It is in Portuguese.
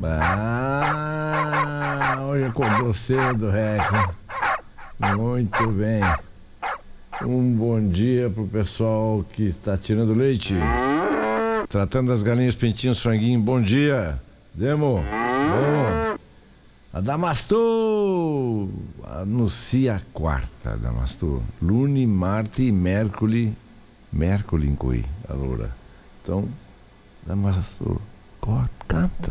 Hoje acordou cedo, Rex. Muito bem. Um bom dia pro pessoal que está tirando leite. Tratando das galinhas, pintinhos, franguinho. Bom dia. Demo. Bom. Adamastor. Anuncia a quarta, Adamastor. Lune, Marte e Mercury inclui a loura. Então, Adamastor, canta.